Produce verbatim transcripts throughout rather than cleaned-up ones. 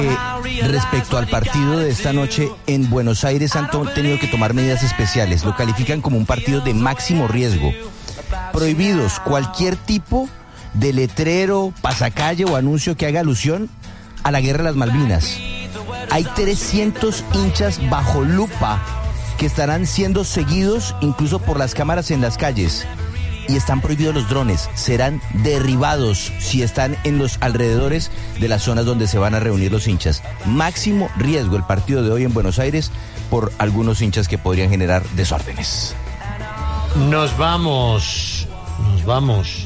Respecto al partido de esta noche en Buenos Aires, han to- tenido que tomar medidas especiales. Lo califican como un partido de máximo riesgo. Prohibidos cualquier tipo de letrero, pasacalle o anuncio que haga alusión a la guerra de las Malvinas. Hay trescientos hinchas bajo lupa que estarán siendo seguidos incluso por las cámaras en las calles. Y están prohibidos los drones, serán derribados si están en los alrededores de las zonas donde se van a reunir los hinchas. Máximo riesgo el partido de hoy en Buenos Aires por algunos hinchas que podrían generar desórdenes. Nos vamos, nos vamos.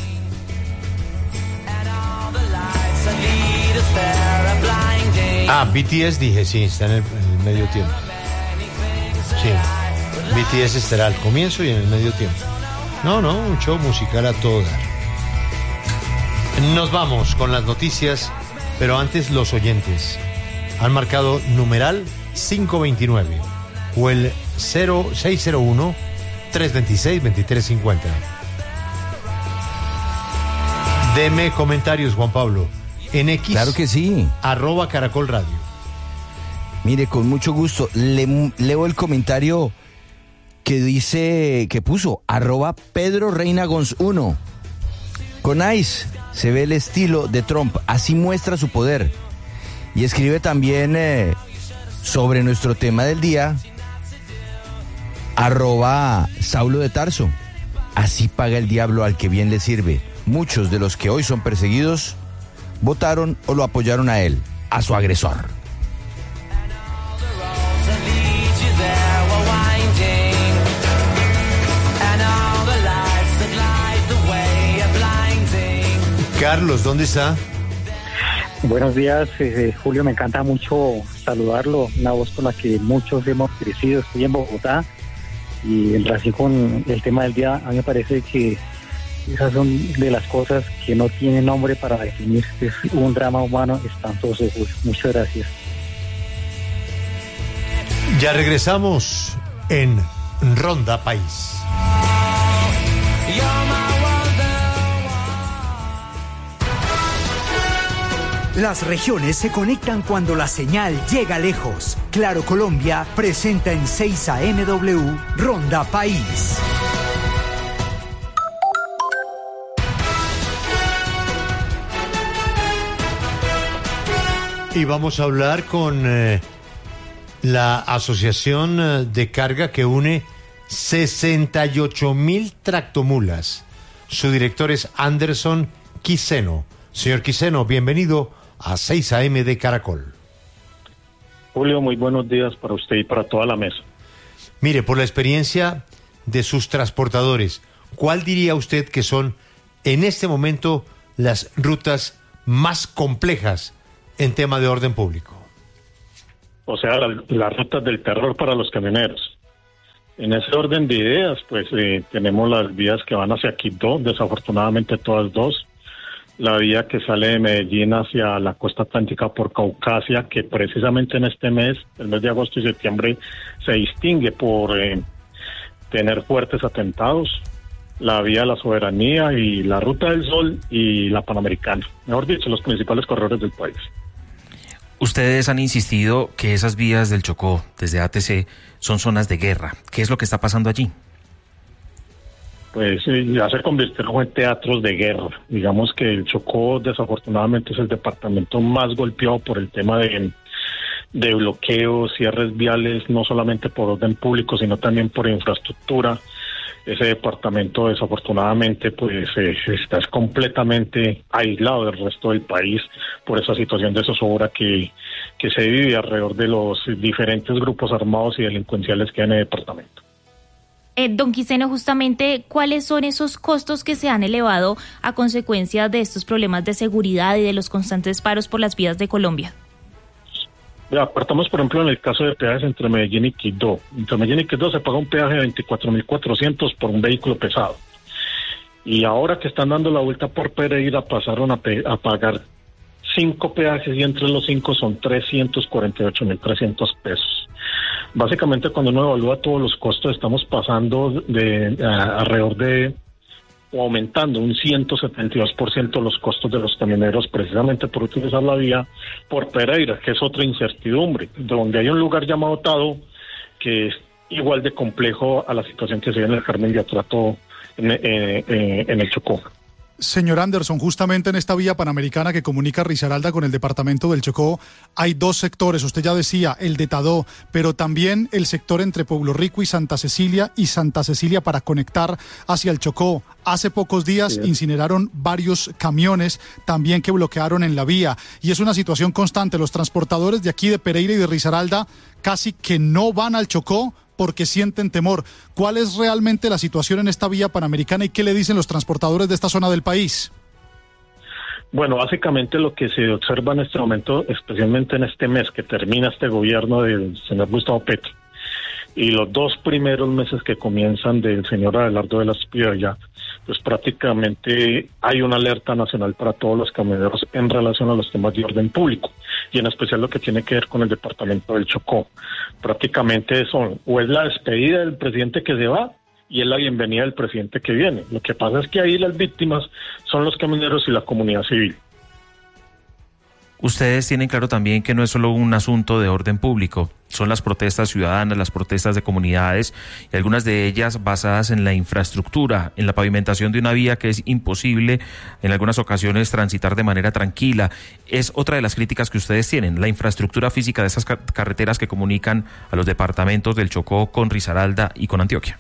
Ah, B T S dije, sí, está en el, en el medio tiempo. Sí, B T S estará al comienzo y en el medio tiempo. No, no, un show musical a todo dar. Nos vamos con las noticias, pero antes los oyentes han marcado numeral quinientos veintinueve o el cero seis cero uno, tres dos seis, dos tres cinco cero. Deme comentarios, Juan Pablo, en X. Claro que sí. Arroba Caracol Radio. Mire, con mucho gusto, le, leo el comentario que dice, que puso, arroba Pedro Reina Gonz uno. Con Ice se ve el estilo de Trump, así muestra su poder. Y escribe también eh, sobre nuestro tema del día, arroba Saulo de Tarso. Así paga el diablo al que bien le sirve. Muchos de los que hoy son perseguidos votaron o lo apoyaron a él, a su agresor. Carlos, ¿dónde está? Buenos días, eh, Julio, me encanta mucho saludarlo, una voz con la que muchos hemos crecido. Estoy en Bogotá y en relación con el tema del día, a mí me parece que esas son de las cosas que no tienen nombre para definir. Es un drama humano espantoso, Julio. Muchas gracias. Ya regresamos en Ronda País. Las regiones se conectan cuando la señal llega lejos. Claro Colombia presenta en seis A M W Ronda País. Y vamos a hablar con eh, la asociación de carga que une sesenta y ocho mil tractomulas. Su director es Anderson Quiseno. Señor Quiseno, bienvenido a seis A M de Caracol. Julio, muy buenos días para usted y para toda la mesa. Mire, por la experiencia de sus transportadores, ¿cuál diría usted que son en este momento las rutas más complejas en tema de orden público? O sea, la, las rutas del terror para los camioneros. En ese orden de ideas, pues eh, tenemos las vías que van hacia Quibdó, desafortunadamente todas dos. La vía que sale de Medellín hacia la costa atlántica por Caucasia, que precisamente en este mes, el mes de agosto y septiembre, se distingue por eh, tener fuertes atentados. La vía de la Soberanía y la Ruta del Sol y la Panamericana. Mejor dicho, los principales corredores del país. Ustedes han insistido que esas vías del Chocó, desde A T C, son zonas de guerra. ¿Qué es lo que está pasando allí? Pues ya se convirtieron en teatros de guerra. Digamos que el Chocó desafortunadamente es el departamento más golpeado por el tema de, de bloqueos, cierres viales, no solamente por orden público, sino también por infraestructura. Ese departamento desafortunadamente pues eh, está completamente aislado del resto del país por esa situación de zozobra que, que se vive alrededor de los diferentes grupos armados y delincuenciales que hay en el departamento. Eh, don Quiseno, justamente, ¿cuáles son esos costos que se han elevado a consecuencia de estos problemas de seguridad y de los constantes paros por las vías de Colombia? Ya, partamos, por ejemplo, en el caso de peajes entre Medellín y Quibdó. Entre Medellín y Quibdó se paga un peaje de veinticuatro mil cuatrocientos por un vehículo pesado. Y ahora que están dando la vuelta por Pereira, pasaron a, pe- a pagar cinco peajes y entre los cinco son trescientos cuarenta y ocho mil trescientos pesos. Básicamente, cuando uno evalúa todos los costos, estamos pasando de a, alrededor de o aumentando un ciento setenta y dos por ciento los costos de los camioneros precisamente por utilizar la vía por Pereira, que es otra incertidumbre, donde hay un lugar llamado Tado que es igual de complejo a la situación que se ve en el Carmen de Atrato en, eh, eh, en el Chocó. Señor Anderson, justamente en esta vía panamericana que comunica Risaralda con el departamento del Chocó, hay dos sectores, usted ya decía, el de Tadó, pero también el sector entre Pueblo Rico y Santa Cecilia, y Santa Cecilia para conectar hacia el Chocó. Hace pocos días sí. incineraron varios camiones también que bloquearon en la vía, y es una situación constante. Los transportadores de aquí de Pereira y de Risaralda casi que no van al Chocó porque sienten temor. ¿Cuál es realmente la situación en esta vía panamericana y qué le dicen los transportadores de esta zona del país? Bueno, básicamente lo que se observa en este momento, especialmente en este mes que termina este gobierno del señor Gustavo Petro, y los dos primeros meses que comienzan del señor Abelardo de la Espriella, pues prácticamente hay una alerta nacional para todos los camioneros en relación a los temas de orden público, y en especial lo que tiene que ver con el departamento del Chocó. Prácticamente son, o es la despedida del presidente que se va, y es la bienvenida del presidente que viene. Lo que pasa es que ahí las víctimas son los camioneros y la comunidad civil. Ustedes tienen claro también que no es solo un asunto de orden público, son las protestas ciudadanas, las protestas de comunidades, y algunas de ellas basadas en la infraestructura, en la pavimentación de una vía que es imposible en algunas ocasiones transitar de manera tranquila. Es otra de las críticas que ustedes tienen, la infraestructura física de esas carreteras que comunican a los departamentos del Chocó con Risaralda y con Antioquia.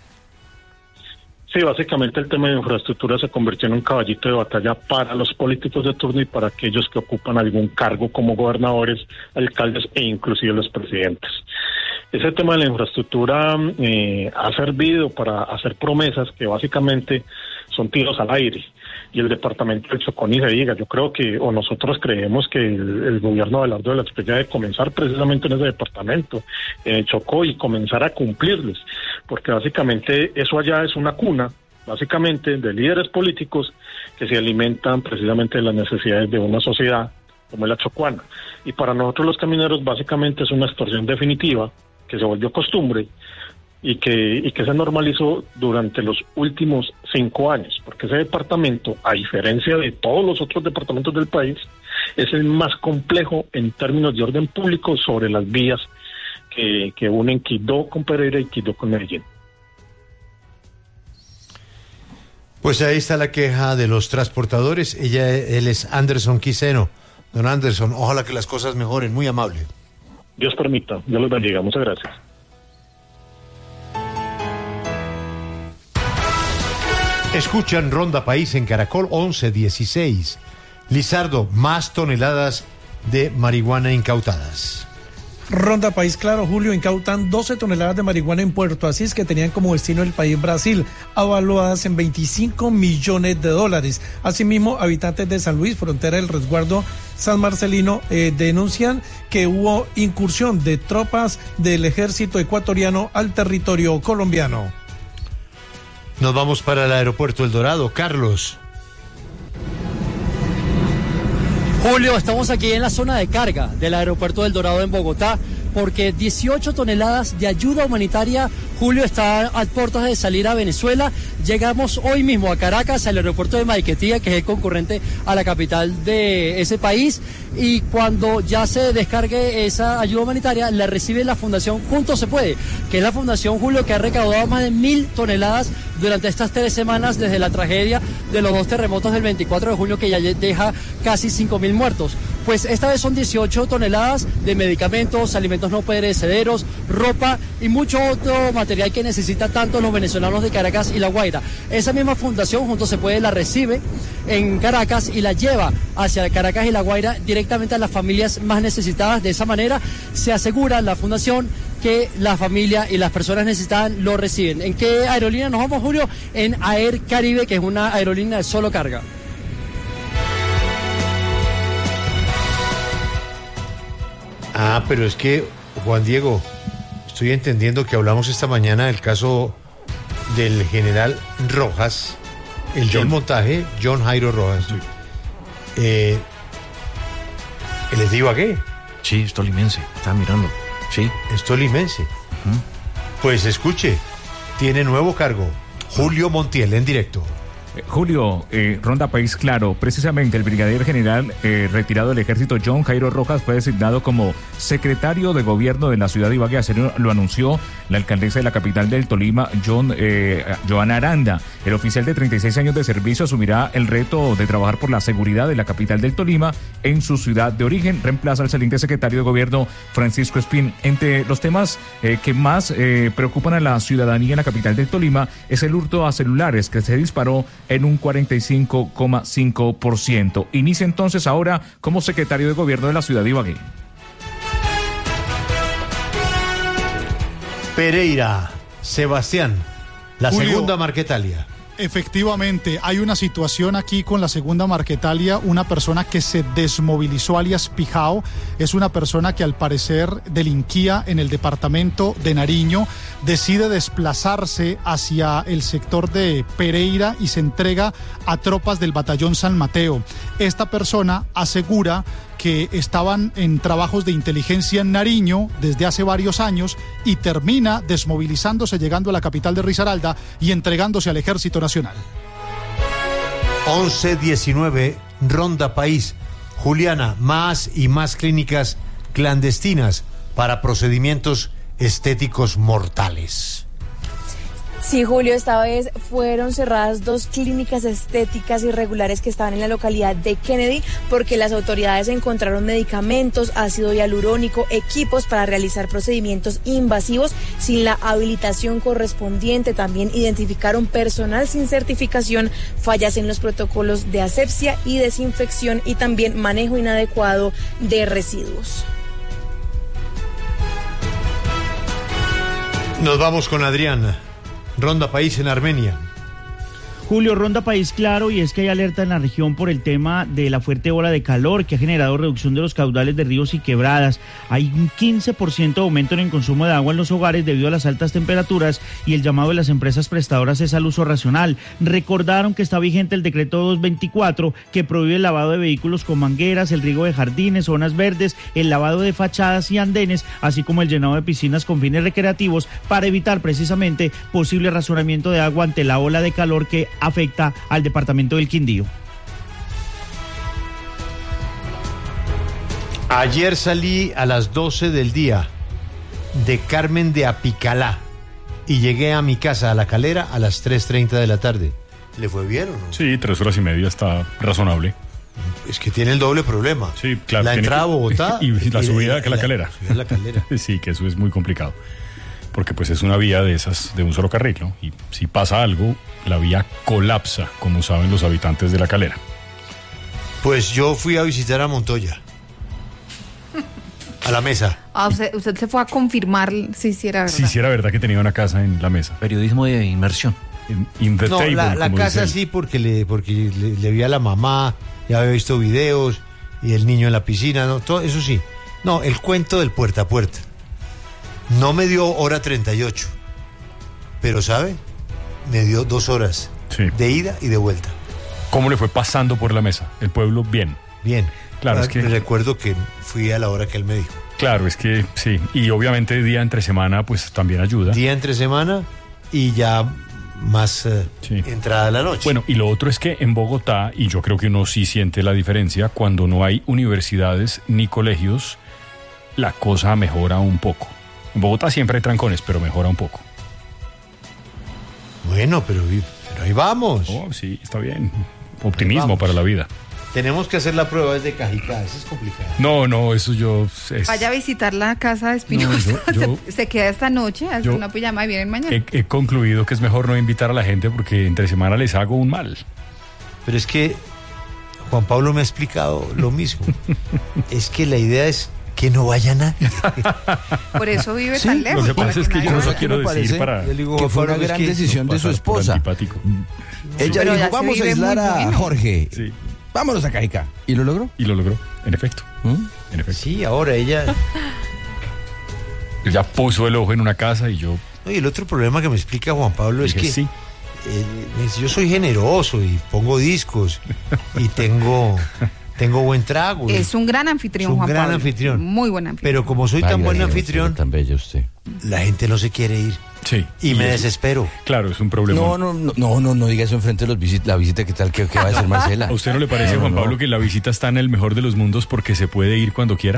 Sí, básicamente el tema de infraestructura se convirtió en un caballito de batalla para los políticos de turno y para aquellos que ocupan algún cargo como gobernadores, alcaldes e inclusive los presidentes. Ese tema de la infraestructura eh, ha servido para hacer promesas que básicamente son tiros al aire, y el departamento del Chocó ni se diga. Yo creo que, o nosotros creemos que el, el gobierno de Abelardo de la Espriella debe comenzar precisamente en ese departamento, en el Chocó, y comenzar a cumplirles, porque básicamente eso allá es una cuna, básicamente, de líderes políticos que se alimentan precisamente de las necesidades de una sociedad como es la chocuana. Y para nosotros los camineros básicamente es una extorsión definitiva que se volvió costumbre y que, y que se normalizó durante los últimos cinco años, porque ese departamento, a diferencia de todos los otros departamentos del país, es el más complejo en términos de orden público sobre las vías que, que unen Quibdó con Pereira y Quibdó con Medellín. Pues ahí está la queja de los transportadores. Ella, él es Anderson Quiseno. Don Anderson, ojalá que las cosas mejoren. Muy amable. Dios permita. Dios los bendiga. Muchas gracias. Escuchan Ronda País en Caracol once dieciséis. Lizardo, más toneladas de marihuana incautadas. Ronda País, claro, Julio, incautan doce toneladas de marihuana en Puerto Asís que tenían como destino el país Brasil, avaluadas en veinticinco millones de dólares. Asimismo, habitantes de San Luis, frontera del resguardo San Marcelino, eh, denuncian que hubo incursión de tropas del ejército ecuatoriano al territorio colombiano. Nos vamos para el aeropuerto El Dorado. Carlos. Julio, estamos aquí en la zona de carga del aeropuerto del Dorado en Bogotá, porque dieciocho toneladas de ayuda humanitaria, Julio, está a puertas de salir a Venezuela. Llegamos hoy mismo a Caracas, al aeropuerto de Maiquetía, que es el concurrente a la capital de ese país, y cuando ya se descargue esa ayuda humanitaria, la recibe la Fundación Juntos Se Puede, que es la fundación, Julio, que ha recaudado más de mil toneladas durante estas tres semanas desde la tragedia de los dos terremotos del veinticuatro de junio, que ya deja casi cinco mil muertos. Pues esta vez son dieciocho toneladas de medicamentos, alimentos no perecederos, ropa y mucho otro material que necesitan tanto los venezolanos de Caracas y La Guaira. Esa misma fundación, Juntos Se Puede, la recibe en Caracas y la lleva hacia Caracas y La Guaira directamente a las familias más necesitadas. De esa manera se asegura la fundación que la familia y las personas necesitadas lo reciben. ¿En qué aerolínea nos vamos, Julio? En Air Caribe, que es una aerolínea de solo carga. Ah, pero es que, Juan Diego, estoy entendiendo que hablamos esta mañana del caso del general Rojas, el del montaje, John Jairo Rojas. Eh, ¿El es de Ibagué? Sí, es tolimense, estaba mirando. Sí. Es tolimense. Uh-huh. Pues escuche, tiene nuevo cargo, Julio Montiel en directo. Julio, eh, Ronda País Claro, precisamente el brigadier general eh, retirado del ejército John Jairo Rojas fue designado como secretario de gobierno de la ciudad de Ibagué. Así lo anunció la alcaldesa de la capital del Tolima, John, eh, Joana Aranda. El oficial de treinta y seis años de servicio asumirá el reto de trabajar por la seguridad de la capital del Tolima en su ciudad de origen. Reemplaza al saliente secretario de gobierno Francisco Espín. Entre los temas eh, que más eh, preocupan a la ciudadanía en la capital del Tolima es el hurto a celulares, que se disparó en un cuarenta y cinco coma cinco por ciento. Inicia entonces ahora como secretario de gobierno de la ciudad de Ibagué. Pereira, Sebastián, la Julio, segunda Marquetalia. Efectivamente, hay una situación aquí con la segunda Marquetalia, una persona que se desmovilizó alias Pijao, es una persona que al parecer delinquía en el departamento de Nariño, decide desplazarse hacia el sector de Pereira y se entrega a tropas del batallón San Mateo. Esta persona asegura que estaban en trabajos de inteligencia en Nariño desde hace varios años y termina desmovilizándose, llegando a la capital de Risaralda y entregándose al Ejército Nacional. once diecinueve, Ronda País. Juliana, más y más clínicas clandestinas para procedimientos estéticos mortales. Sí, Julio, esta vez fueron cerradas dos clínicas estéticas irregulares que estaban en la localidad de Kennedy porque las autoridades encontraron medicamentos, ácido hialurónico, equipos para realizar procedimientos invasivos sin la habilitación correspondiente. También identificaron personal sin certificación, fallas en los protocolos de asepsia y desinfección y también manejo inadecuado de residuos. Nos vamos con Adrián. Ronda País en Armenia. Julio, Ronda País Claro, y es que hay alerta en la región por el tema de la fuerte ola de calor que ha generado reducción de los caudales de ríos y quebradas. Hay un quince por ciento de aumento en el consumo de agua en los hogares debido a las altas temperaturas y el llamado de las empresas prestadoras es al uso racional. Recordaron que está vigente el decreto doscientos veinticuatro que prohíbe el lavado de vehículos con mangueras, el riego de jardines, zonas verdes, el lavado de fachadas y andenes, así como el llenado de piscinas con fines recreativos para evitar precisamente posible racionamiento de agua ante la ola de calor que afecta al departamento del Quindío. Ayer salí a las doce del día de Carmen de Apicalá y llegué a mi casa, a La Calera, a las tres treinta de la tarde. ¿Le fue bien o no? Sí, tres horas y media está razonable. Es que tiene el doble problema. Sí, claro. La entrada a Bogotá y, y la subida que la, la Calera. La, la Calera. Sí, que eso es muy complicado. Porque pues es una vía de esas, de un solo carril, ¿no? Y si pasa algo, la vía colapsa, como saben los habitantes de La Calera. Pues yo fui a visitar a Montoya. A la mesa. Ah, usted, usted se fue a confirmar si sí era verdad. Si sí era verdad que tenía una casa en la mesa. Periodismo de inmersión. In, in the no, table, la, la casa sí, porque le porque le, le vi a la mamá, ya había visto videos, y el niño en la piscina, ¿no? Todo eso sí. No, el cuento del puerta a puerta. No me dio hora treinta y ocho, pero ¿sabe? Me dio dos horas sí. de ida y de vuelta. ¿Cómo le fue pasando por la mesa? El pueblo, bien. Bien. Claro, ah, es que... recuerdo que fui a la hora que él me dijo. Claro, es que sí. Y obviamente día entre semana, pues también ayuda. Día entre semana y ya más uh, sí. entrada a la noche. Bueno, y lo otro es que en Bogotá, y yo creo que uno sí siente la diferencia, cuando no hay universidades ni colegios, la cosa mejora un poco. En Bogotá siempre hay trancones, pero mejora un poco. Bueno, pero, pero ahí vamos. Oh, sí, está bien. Optimismo para la vida. Tenemos que hacer la prueba desde Cajicá, eso es complicado. No, no, eso yo... Es... Vaya a visitar la casa de Espinosa, no, yo, yo, se, se queda esta noche, hace una pijama y vienen mañana. He, he concluido que es mejor no invitar a la gente porque entre semana les hago un mal. Pero es que Juan Pablo me ha explicado lo mismo. Es que la idea es que no vaya nadie. Por eso vive sí, tan lejos. Lo que pasa es que yo no lo quiero decir para... Digo, que fue una gran que decisión de su esposa. Ella pero dijo, vamos a aislar a bueno. Jorge. Sí. Vámonos a Cajicá. ¿Y lo logró? Y lo logró, en efecto. ¿Mm? En efecto. Sí, ahora ella... Ella puso el ojo en una casa y yo... No, y el otro problema que me explica Juan Pablo es que... Sí. Eh, yo soy generoso y pongo discos y tengo... Tengo buen trago. Es un gran anfitrión, un Juan gran Pablo. anfitrión. Muy buen anfitrión. Pero como soy Ay, tan buen Dios, anfitrión, tan bello usted. La gente no se quiere ir. Sí. Y, y me es, desespero. Claro, es un problema. No, no, no, no, no, no diga eso enfrente de los visit la visita, ¿qué tal que, que va a hacer Marcela? ¿A usted no le parece, no, Juan no. Pablo, que la visita está en el mejor de los mundos porque se puede ir cuando quiera?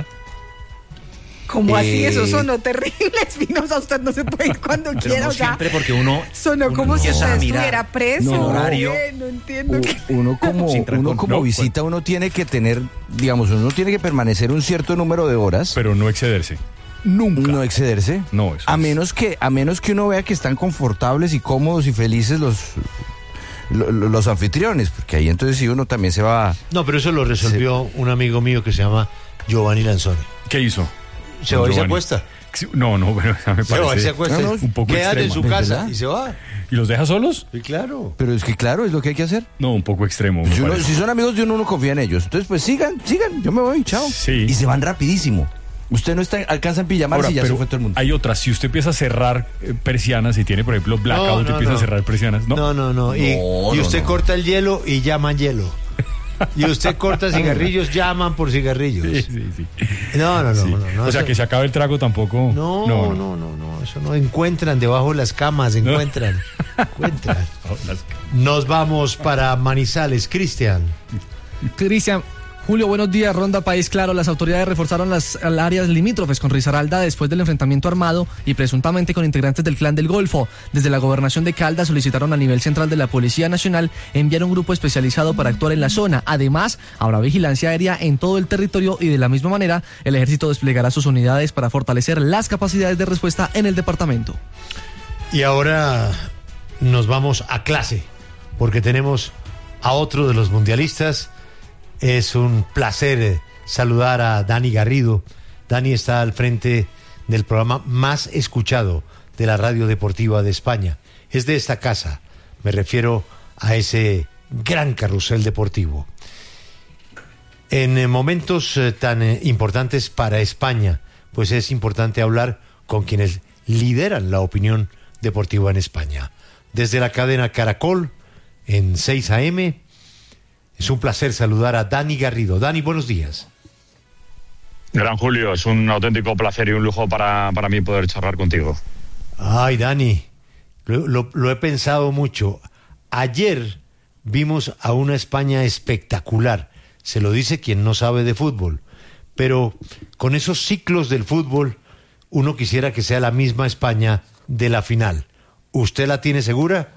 ¿Cómo Eh, así? Eso sonó terrible, Espinosa. Usted no se puede ir cuando Pero quiera. no O sea, siempre, porque uno sonó uno como si empieza usted a mirar. estuviera preso. No, horario. Eh, no entiendo. U- qué- Uno como, Sin trancón. uno como No, visita, uno tiene que tener, digamos, uno tiene que permanecer un cierto número de horas. Pero no excederse. Nunca. No excederse. No, eso A es. menos que, a menos que uno vea que están confortables y cómodos y felices los, lo- lo- los anfitriones, porque ahí entonces sí uno también se va. No, pero eso lo resolvió un amigo mío que se llama Giovanni Lanzoni. ¿Qué hizo? Se va y se Giovanni? acuesta. No, no, pero me Se va y parece se acuesta. No, no, un poco Quédate en extremo. su casa ¿Verdad? y se va. ¿Y los deja solos? Sí, claro. Pero es que claro, es lo que hay que hacer. No, un poco extremo. me Si, uno- parece. si son amigos de uno, uno confía en ellos. Entonces, pues sigan, sigan, yo me voy, chao. Sí. Y se van rapidísimo. Usted no está, alcanza en pijamar Ahora, y ya se pero fue todo el mundo. hay otras. Si usted empieza a cerrar eh, persianas, si tiene, por ejemplo, blackout, No, no, empieza no. a cerrar persianas, ¿no? No, no, no. Y, No, y no, usted no. corta el hielo y llaman hielo. Y usted corta cigarrillos, llaman por cigarrillos. Sí, sí, sí. No, no, no. Sí. no, no, o sea, eso- que se acabe el trago tampoco. No, no, no, no, no, eso no. Encuentran debajo de las camas, encuentran. encuentran. No, las- Nos vamos para Manizales. Cristian. Cristian, Julio, buenos días. Ronda País Claro. Las autoridades reforzaron las áreas limítrofes con Risaralda después del enfrentamiento armado y presuntamente con integrantes del Clan del Golfo. Desde la gobernación de Caldas solicitaron a nivel central de la Policía Nacional enviar un grupo especializado para actuar en la zona. Además, habrá vigilancia aérea en todo el territorio y de la misma manera el ejército desplegará sus unidades para fortalecer las capacidades de respuesta en el departamento. Y ahora nos vamos a clase, porque tenemos a otro de los mundialistas. Es un placer eh, saludar a Dani Garrido. Dani está al frente del programa más escuchado de la radio deportiva de España. Es de esta casa, me refiero a ese gran carrusel deportivo. En eh, momentos eh, tan eh, importantes para España, pues es importante hablar con quienes lideran la opinión deportiva en España. Desde la cadena Caracol, en seis a eme, es un placer saludar a Dani Garrido. Dani, buenos días. Gran Julio, es un auténtico placer y un lujo para, para mí poder charlar contigo. Ay, Dani, lo, lo, lo he pensado mucho. Ayer vimos a una España espectacular. Se lo dice quien no sabe de fútbol. Pero con esos ciclos del fútbol, uno quisiera que sea la misma España de la final. ¿Usted la tiene segura?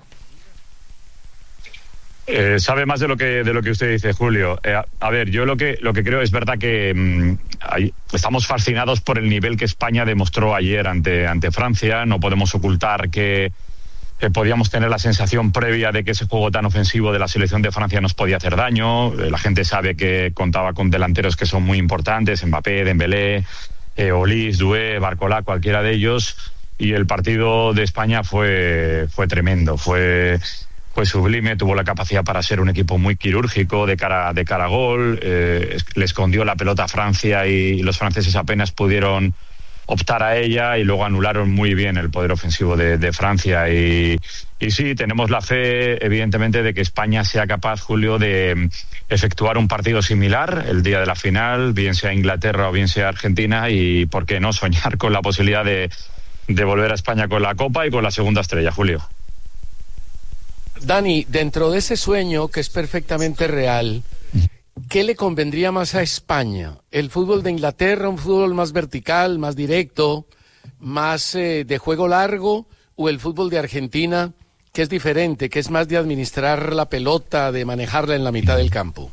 Eh, sabe más de lo que de lo que usted dice, Julio. Eh, a, a ver, yo lo que lo que creo es verdad que mmm, hay, estamos fascinados por el nivel que España demostró ayer ante ante Francia. No podemos ocultar que eh, podíamos tener la sensación previa de que ese juego tan ofensivo de la selección de Francia nos podía hacer daño. Eh, la gente sabe que contaba con delanteros que son muy importantes, Mbappé, Dembélé, eh, Olís, Doué, Barcola, cualquiera de ellos. Y el partido de España fue fue tremendo, fue Fue sublime, tuvo la capacidad para ser un equipo muy quirúrgico de cara, de cara a gol, eh, le escondió la pelota a Francia y los franceses apenas pudieron optar a ella y luego anularon muy bien el poder ofensivo de, de Francia. Y, y sí, tenemos la fe, evidentemente, de que España sea capaz, Julio, de efectuar un partido similar el día de la final, bien sea Inglaterra o bien sea Argentina, y por qué no soñar con la posibilidad de, de volver a España con la Copa y con la segunda estrella, Julio. Dani, dentro de ese sueño que es perfectamente real, ¿qué le convendría más a España? ¿El fútbol de Inglaterra, un fútbol más vertical, más directo, más eh, de juego largo, o el fútbol de Argentina, que es diferente, que es más de administrar la pelota, de manejarla en la mitad del campo?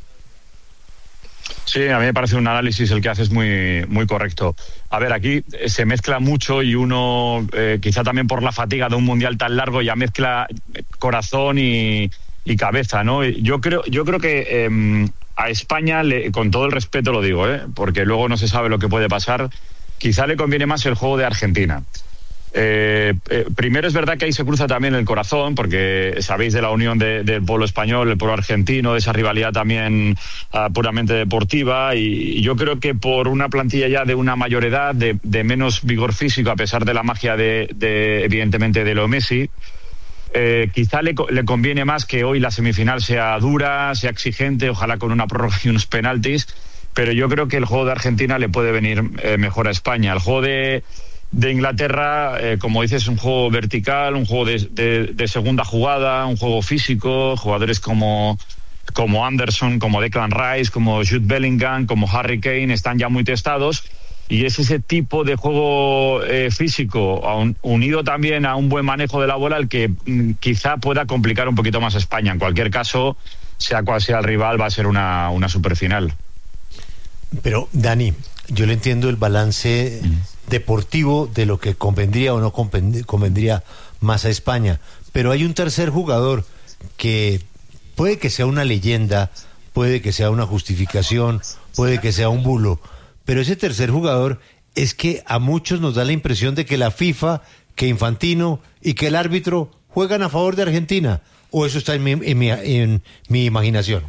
Sí, a mí me parece un análisis el que haces muy, muy correcto. A ver, aquí se mezcla mucho y uno, eh, quizá también por la fatiga de un mundial tan largo, ya mezcla corazón y, y cabeza, ¿no? Yo creo, yo creo que eh, a España, le, con todo el respeto lo digo, ¿eh? Porque luego no se sabe lo que puede pasar, quizá le conviene más el juego de Argentina. Eh, eh, primero es verdad que ahí se cruza también el corazón, porque sabéis de la unión de, del pueblo español, el pueblo argentino, de esa rivalidad también uh, puramente deportiva, y, y yo creo que por una plantilla ya de una mayor edad, de, de menos vigor físico, a pesar de la magia de, de evidentemente de Leo Messi, eh, quizá le, le conviene más que hoy la semifinal sea dura, sea exigente, ojalá con una prórroga y unos penaltis, pero yo creo que el juego de Argentina le puede venir eh, mejor a España. El juego de de Inglaterra, eh, como dices, un juego vertical, un juego de, de, de segunda jugada, un juego físico, jugadores como, como Anderson, como Declan Rice, como Jude Bellingham, como Harry Kane, están ya muy testados, y es ese tipo de juego eh, físico, un, unido también a un buen manejo de la bola, el que mm, quizá pueda complicar un poquito más a España. En cualquier caso, sea cual sea el rival, va a ser una, una superfinal. Pero, Dani, yo le entiendo el balance deportivo de lo que convendría o no convendría más a España, pero hay un tercer jugador que puede que sea una leyenda, puede que sea una justificación, puede que sea un bulo, pero ese tercer jugador es que a muchos nos da la impresión de que la FIFA, que Infantino y que el árbitro juegan a favor de Argentina, o eso está en mi, en mi, en mi imaginación.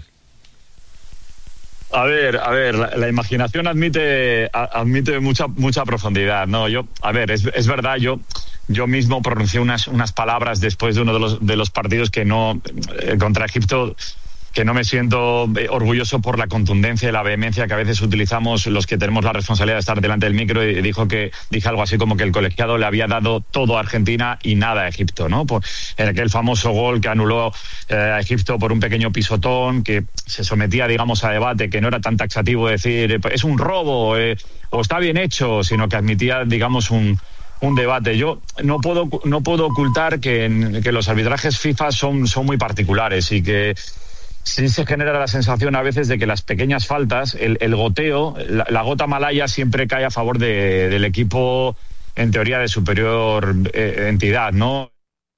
A ver, a ver, la, la imaginación admite a, admite mucha mucha profundidad, ¿no? Yo, a ver, es, es verdad, yo yo mismo pronuncié unas unas palabras después de uno de los de los partidos que no eh, contra Egipto, que no me siento orgulloso por la contundencia y la vehemencia que a veces utilizamos los que tenemos la responsabilidad de estar delante del micro, y dijo que dije algo así como que el colegiado le había dado todo a Argentina y nada a Egipto, ¿no? Por en aquel famoso gol que anuló eh, a Egipto por un pequeño pisotón, que se sometía, digamos, a debate, que no era tan taxativo decir es un robo eh, o está bien hecho, sino que admitía, digamos, un un debate. Yo no puedo no puedo ocultar que, que los arbitrajes FIFA son son muy particulares, y que sí se genera la sensación a veces de que las pequeñas faltas, el, el goteo, la, la gota malaya siempre cae a favor de, del equipo, en teoría, de superior eh, entidad, ¿no?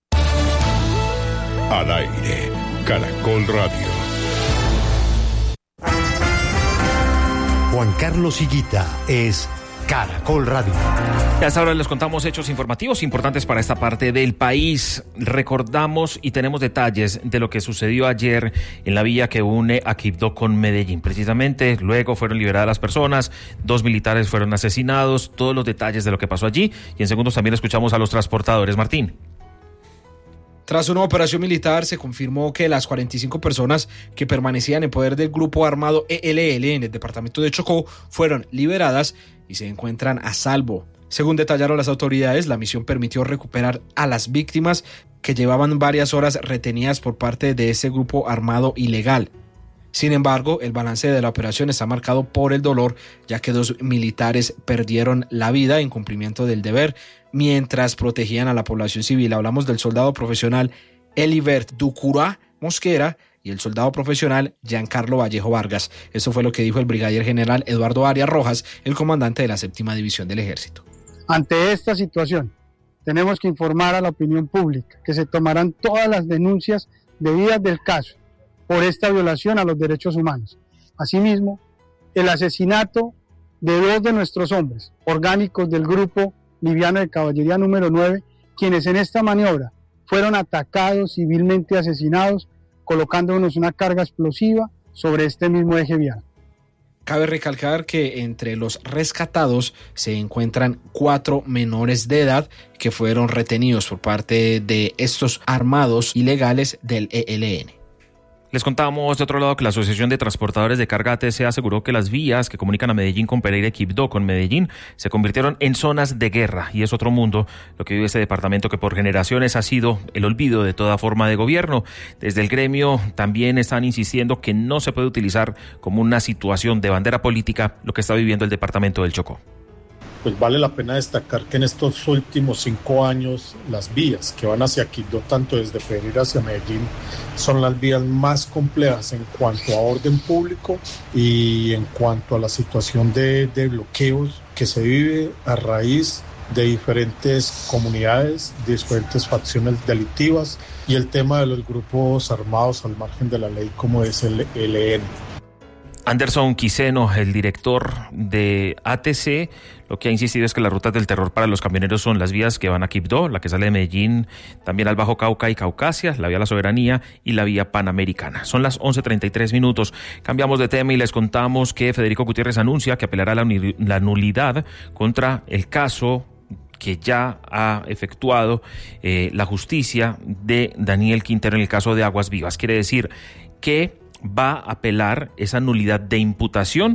Al aire, Caracol Radio. Juan Carlos Higuita es Caracol Radio. Y hasta ahora les contamos hechos informativos importantes para esta parte del país. Recordamos y tenemos detalles de lo que sucedió ayer en la vía que une a Quibdó con Medellín. Precisamente, luego fueron liberadas las personas, dos militares fueron asesinados, todos los detalles de lo que pasó allí. Y en segundos también escuchamos a los transportadores. Martín. Tras una operación militar, se confirmó que las cuarenta y cinco personas que permanecían en poder del grupo armado E L L en el departamento de Chocó fueron liberadas y se encuentran a salvo. Según detallaron las autoridades, la misión permitió recuperar a las víctimas que llevaban varias horas retenidas por parte de ese grupo armado ilegal. Sin embargo, el balance de la operación está marcado por el dolor, ya que dos militares perdieron la vida en cumplimiento del deber mientras protegían a la población civil. Hablamos del soldado profesional Elibert Ducurá Mosquera y el soldado profesional Giancarlo Vallejo Vargas. Eso fue lo que dijo el brigadier general Eduardo Arias Rojas, el comandante de la séptima división del ejército. Ante esta situación, tenemos que informar a la opinión pública que se tomarán todas las denuncias debidas del caso por esta violación a los derechos humanos. Asimismo, el asesinato de dos de nuestros hombres orgánicos del grupo liviano de caballería número nueve, quienes en esta maniobra fueron atacados, civilmente asesinados, colocándonos una carga explosiva sobre este mismo eje vial. Cabe recalcar que entre los rescatados se encuentran cuatro menores de edad que fueron retenidos por parte de estos armados ilegales del E L N. Les contábamos de otro lado que la Asociación de Transportadores de Carga A T C aseguró que las vías que comunican a Medellín con Pereira y Quibdó con Medellín se convirtieron en zonas de guerra, y es otro mundo lo que vive este departamento que por generaciones ha sido el olvido de toda forma de gobierno. Desde el gremio también están insistiendo que no se puede utilizar como una situación de bandera política lo que está viviendo el departamento del Chocó. Pues vale la pena destacar que en estos últimos cinco años las vías que van hacia Quibdó, tanto desde Pereira hacia Medellín, son las vías más complejas en cuanto a orden público y en cuanto a la situación de, de bloqueos que se vive a raíz de diferentes comunidades, de diferentes facciones delictivas y el tema de los grupos armados al margen de la ley como es el E L N. Anderson Quiseno, el director de A T C, lo que ha insistido es que las rutas del terror para los camioneros son las vías que van a Quibdó, la que sale de Medellín, también al Bajo Cauca y Caucasia, la vía La Soberanía y la vía Panamericana. Son las once treinta y tres minutos. Cambiamos de tema y les contamos que Federico Gutiérrez anuncia que apelará la, la nulidad contra el caso que ya ha efectuado eh, la justicia de Daniel Quintero en el caso de Aguas Vivas. Quiere decir que va a apelar esa nulidad de imputación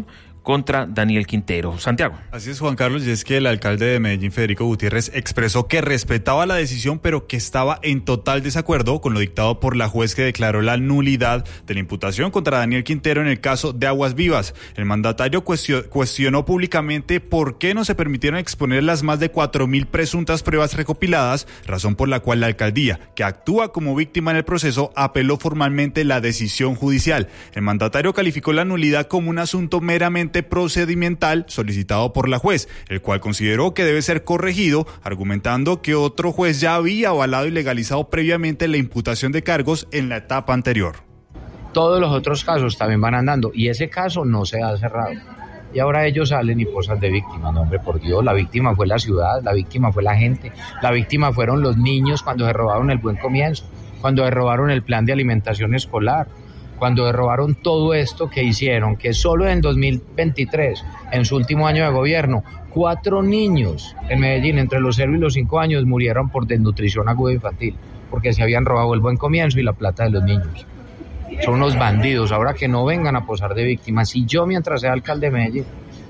contra Daniel Quintero. Santiago. Así es, Juan Carlos, y es que el alcalde de Medellín, Federico Gutiérrez, expresó que respetaba la decisión, pero que estaba en total desacuerdo con lo dictado por la juez que declaró la nulidad de la imputación contra Daniel Quintero en el caso de Aguas Vivas. El mandatario cuestionó públicamente por qué no se permitieron exponer las más de cuatro mil presuntas pruebas recopiladas, razón por la cual la alcaldía, que actúa como víctima en el proceso, apeló formalmente la decisión judicial. El mandatario calificó la nulidad como un asunto meramente procedimental solicitado por la juez, el cual consideró que debe ser corregido, argumentando que otro juez ya había avalado y legalizado previamente la imputación de cargos en la etapa anterior. Todos los otros casos también van andando y ese caso no se ha cerrado. Y ahora ellos salen y posan de víctima. No, hombre, por Dios, la víctima fue la ciudad, la víctima fue la gente, la víctima fueron los niños cuando se robaron el Buen Comienzo, cuando se robaron el plan de alimentación escolar, cuando se robaron todo esto que hicieron, que solo en dos mil veintitrés, en su último año de gobierno, cuatro niños en Medellín entre los cero y los cinco años murieron por desnutrición aguda infantil, porque se habían robado el Buen Comienzo y la plata de los niños. Son unos bandidos, ahora que no vengan a posar de víctimas. Y yo, mientras sea alcalde de Medellín,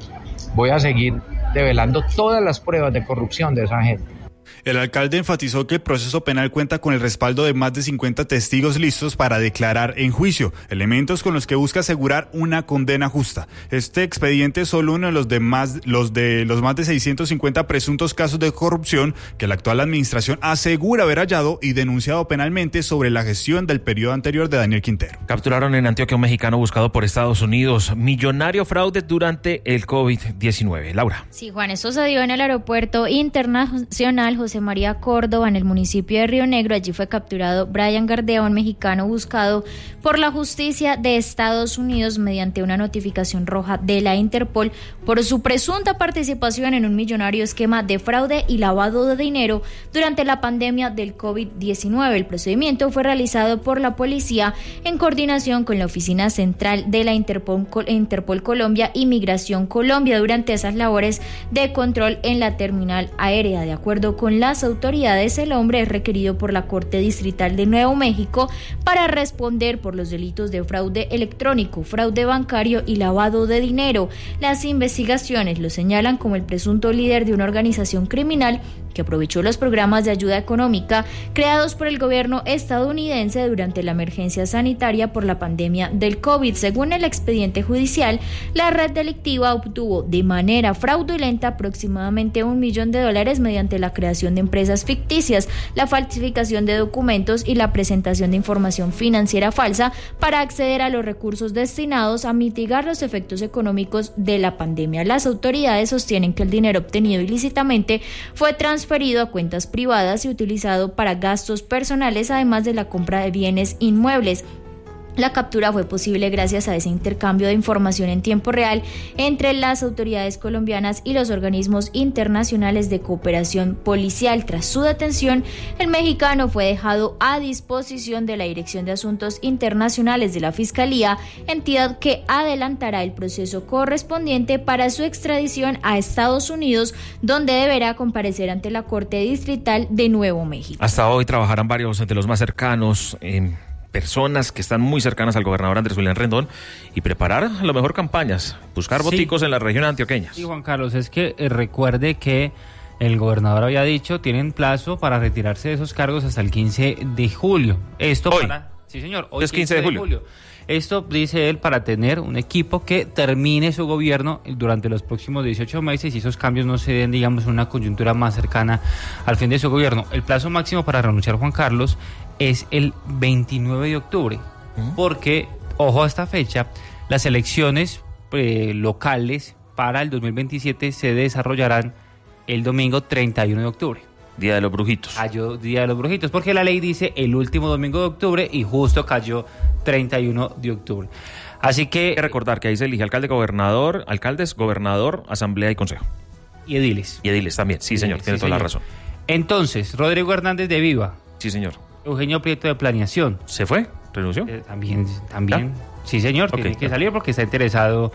voy a seguir develando todas las pruebas de corrupción de esa gente. El alcalde enfatizó que el proceso penal cuenta con el respaldo de más de cincuenta testigos listos para declarar en juicio, elementos con los que busca asegurar una condena justa. Este expediente es solo uno de los de más, los de los más de seiscientos cincuenta presuntos casos de corrupción que la actual administración asegura haber hallado y denunciado penalmente sobre la gestión del periodo anterior de Daniel Quintero. Capturaron en Antioquia un mexicano buscado por Estados Unidos. Millonario fraude durante el COVID diecinueve. Laura. Sí, Juan, eso se dio en el aeropuerto internacional José María Córdoba, en el municipio de Río Negro. Allí fue capturado Brian Gardea, un mexicano buscado por la justicia de Estados Unidos mediante una notificación roja de la Interpol por su presunta participación en un millonario esquema de fraude y lavado de dinero durante la pandemia del COVID diecinueve. El procedimiento fue realizado por la policía en coordinación con la Oficina Central de la Interpol, Interpol Colombia y Migración Colombia durante esas labores de control en la terminal aérea. De acuerdo con las autoridades, el hombre es requerido por la Corte Distrital de Nuevo México para responder por los delitos de fraude electrónico, fraude bancario y lavado de dinero. Las investigaciones lo señalan como el presunto líder de una organización criminal que aprovechó los programas de ayuda económica creados por el gobierno estadounidense durante la emergencia sanitaria por la pandemia del COVID. Según el expediente judicial, la red delictiva obtuvo de manera fraudulenta aproximadamente un millón de dólares mediante la creación de empresas ficticias, la falsificación de documentos y la presentación de información financiera falsa para acceder a los recursos destinados a mitigar los efectos económicos de la pandemia. Las autoridades sostienen que el dinero obtenido ilícitamente fue transferido transferido a cuentas privadas y utilizado para gastos personales, además de la compra de bienes inmuebles. La captura fue posible gracias a ese intercambio de información en tiempo real entre las autoridades colombianas y los organismos internacionales de cooperación policial. Tras su detención, el mexicano fue dejado a disposición de la Dirección de Asuntos Internacionales de la Fiscalía, entidad que adelantará el proceso correspondiente para su extradición a Estados Unidos, donde deberá comparecer ante la Corte Distrital de Nuevo México. Hasta hoy trabajarán varios de los más cercanos en personas que están muy cercanas al gobernador Andrés Julián Rendón y preparar a lo mejor campañas, buscar Sí. boticos en la región antioqueña. Sí, Juan Carlos, es que eh, recuerde que el gobernador había dicho, tienen plazo para retirarse de esos cargos hasta el quince de julio. Esto Hoy. para... Sí, señor, hoy Es quince de julio. Esto, dice él, para tener un equipo que termine su gobierno durante los próximos dieciocho meses y esos cambios no se den, digamos, en una coyuntura más cercana al fin de su gobierno. El plazo máximo para renunciar, Juan Carlos, es el veintinueve de octubre, porque, ojo a esta fecha, las elecciones eh, locales para el dos mil veintisiete se desarrollarán el domingo treinta y uno de octubre. Día de los Brujitos. Cayó Día de los Brujitos, porque la ley dice el último domingo de octubre y justo cayó treinta y uno de octubre. Así que... Hay que recordar que ahí se elige alcalde, gobernador, alcaldes, gobernador, asamblea y consejo. Y ediles. Y ediles también, sí señor, tiene Sí, toda la señor. razón. Entonces, Rodrigo Hernández de Viva. Sí señor. Eugenio Prieto de Planeación. ¿Se fue? ¿Renunció? Eh, también, también. Sí, señor, Ok, tiene que ya. salir porque está interesado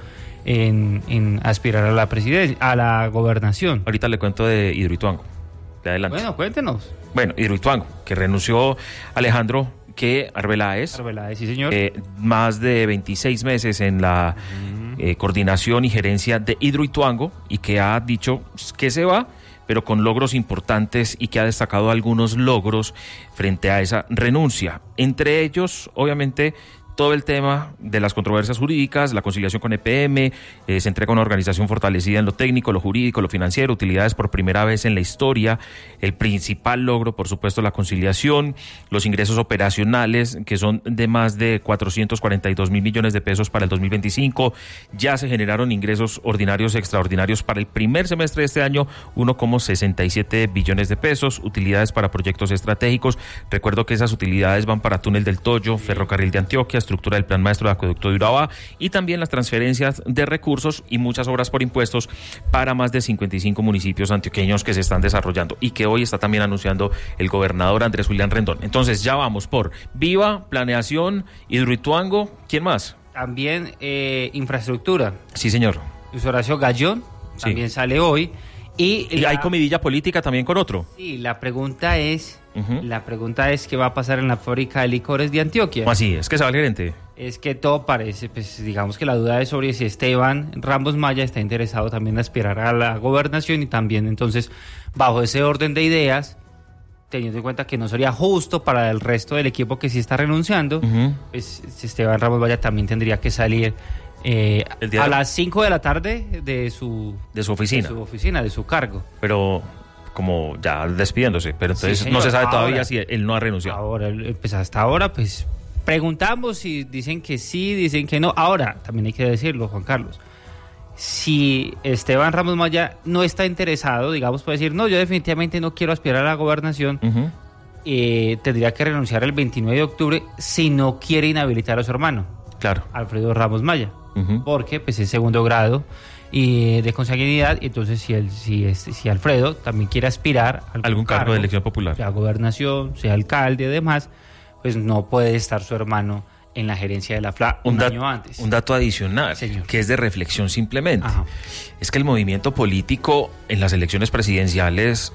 en, en aspirar a la presidencia, a la gobernación. Ahorita le cuento de Hidroituango. De adelante. Bueno, cuéntenos. Bueno, Hidroituango, que renunció Alejandro que Arbeláez. Arbeláez, sí, señor. Eh, más de veintiséis meses en la eh, coordinación y gerencia de Hidroituango, y que ha dicho que se va, pero con logros importantes, y que ha destacado algunos logros frente a esa renuncia. Entre ellos, obviamente, todo el tema de las controversias jurídicas, la conciliación con E P M, eh, se entrega una organización fortalecida en lo técnico, lo jurídico, lo financiero, utilidades por primera vez en la historia, el principal logro, por supuesto, la conciliación, los ingresos operacionales, que son de más de cuatrocientos cuarenta y dos mil millones de pesos para el dos mil veinticinco, ya se generaron ingresos ordinarios extraordinarios para el primer semestre de este año, uno coma sesenta y siete billones de pesos, utilidades para proyectos estratégicos, recuerdo que esas utilidades van para Túnel del Toyo, Ferrocarril de Antioquia, estructura del Plan Maestro de Acueducto de Urabá, y también las transferencias de recursos y muchas obras por impuestos para más de cincuenta y cinco municipios antioqueños que se están desarrollando y que hoy está también anunciando el gobernador Andrés Julián Rendón. Entonces ya vamos por Viva, Planeación, Hidroituango, ¿quién más? También eh, infraestructura. Sí, señor. Luis Horacio Gallón también sí. sale hoy. Y, y la, hay comidilla política también con otro. Sí, la pregunta es, uh-huh. la pregunta es qué va a pasar en la fábrica de licores de Antioquia. ¿Cómo así? ¿Es que se va el gerente? Es que todo parece, pues digamos que la duda es sobre si Esteban Ramos Maya está interesado también en aspirar a la gobernación, y también entonces bajo ese orden de ideas, teniendo en cuenta que no sería justo para el resto del equipo que sí está renunciando, uh-huh. pues Esteban Ramos Maya también tendría que salir Eh, a las cinco de la tarde de su de su oficina de su oficina de su cargo, pero como ya despidiéndose, pero entonces sí, no se sabe ahora, todavía si él no ha renunciado. Ahora, pues hasta ahora pues preguntamos y dicen que sí, dicen que no. Ahora también hay que decirlo, Juan Carlos, si Esteban Ramos Maya no está interesado, digamos, puede decir no, yo definitivamente no quiero aspirar a la gobernación, uh-huh. eh, tendría que renunciar el veintinueve de octubre si no quiere inhabilitar a su hermano, claro, Alfredo Ramos Maya. Uh-huh. Porque pues es segundo grado y de consanguinidad, y entonces si el, si este, si Alfredo también quiere aspirar a algún, algún cargo, cargo de elección popular, sea gobernación, sea alcalde y demás, pues no puede estar su hermano en la gerencia de la F L A un, un dat- año antes. Un dato adicional, señor, que es de reflexión simplemente. Ajá. Es que el movimiento político en las elecciones presidenciales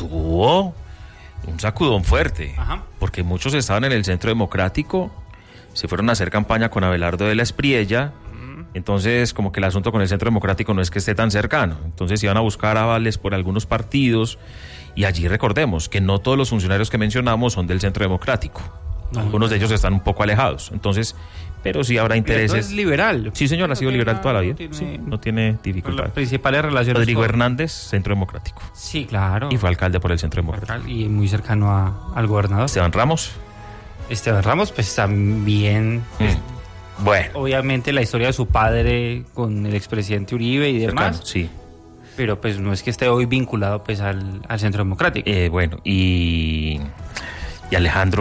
tuvo un sacudón fuerte. Ajá. Porque muchos estaban en el Centro Democrático, se fueron a hacer campaña con Abelardo de la Espriella. Entonces, como que el asunto con el Centro Democrático no es que esté tan cercano. Entonces iban a buscar avales por algunos partidos, y allí recordemos que no todos los funcionarios que mencionamos son del Centro Democrático. No, algunos no, de ellos están un poco alejados. Entonces, pero sí habrá intereses. Es liberal. Sí, señor, ha sido liberal toda la vida. No tiene, sí, no tiene dificultad. Las principales relaciones. Rodrigo con... Hernández, Centro Democrático. Sí, claro. Y fue alcalde por el Centro Democrático. Y muy cercano a, al gobernador. Esteban Ramos. Esteban Ramos, pues también... Pues, mm. Bueno. Obviamente la historia de su padre con el expresidente Uribe y demás. Cercano, sí. Pero pues no es que esté hoy vinculado pues al, al Centro Democrático. Eh, bueno, y... ¿Y Alejandro?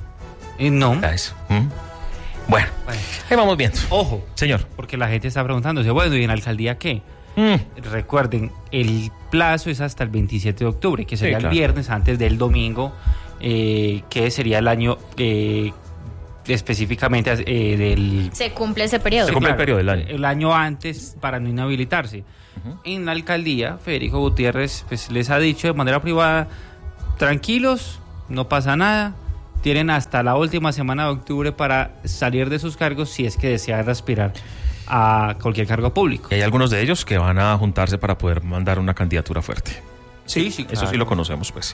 Eh, no. Eso. ¿Mm? Bueno, bueno, ahí vamos viendo. Ojo. Señor. Porque la gente está preguntándose, bueno, ¿y en la alcaldía qué? Mm. Recuerden, el plazo es hasta el veintisiete de octubre, que sería sí, claro. el viernes antes del domingo, eh, que sería el año... Eh, específicamente eh, del... Se cumple ese periodo. Se cumple claro, el periodo del año. El año antes para no inhabilitarse. Uh-huh. En la alcaldía, Federico Gutiérrez pues les ha dicho de manera privada, tranquilos, no pasa nada, tienen hasta la última semana de octubre para salir de sus cargos si es que desean aspirar a cualquier cargo público. Y hay algunos de ellos que van a juntarse para poder mandar una candidatura fuerte. Sí, sí, sí claro. Eso sí lo conocemos, pues.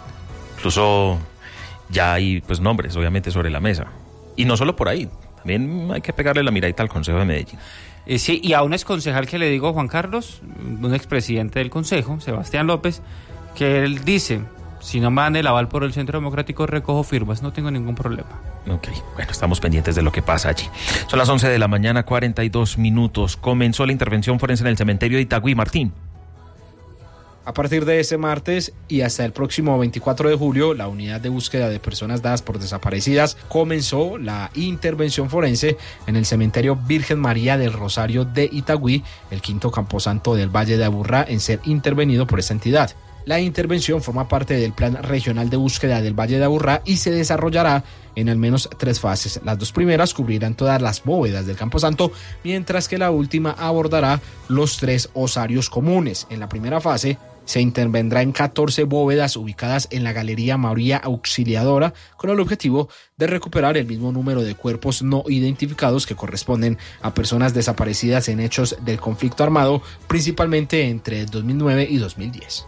Incluso ya hay pues nombres, obviamente, sobre la mesa. Y no solo por ahí, también hay que pegarle la miradita al Consejo de Medellín. Eh, sí, y a un exconcejal que le digo, Juan Carlos, un expresidente del Consejo, Sebastián López, que él dice, si no me dan el aval por el Centro Democrático, recojo firmas, no tengo ningún problema. Ok, bueno, estamos pendientes de lo que pasa allí. Son las once de la mañana, cuarenta y dos minutos. Comenzó la intervención forense en el cementerio de Itagüí, Martín. A partir de este martes y hasta el próximo veinticuatro de julio, la unidad de búsqueda de personas dadas por desaparecidas comenzó la intervención forense en el cementerio Virgen María del Rosario de Itagüí, el quinto camposanto del Valle de Aburrá en ser intervenido por esta entidad. La intervención forma parte del Plan Regional de Búsqueda del Valle de Aburrá y se desarrollará en al menos tres fases. Las dos primeras cubrirán todas las bóvedas del camposanto, mientras que la última abordará los tres osarios comunes. En la primera fase Se intervendrá en catorce bóvedas ubicadas en la Galería María Auxiliadora con el objetivo de recuperar el mismo número de cuerpos no identificados que corresponden a personas desaparecidas en hechos del conflicto armado, principalmente entre dos mil nueve y dos mil diez.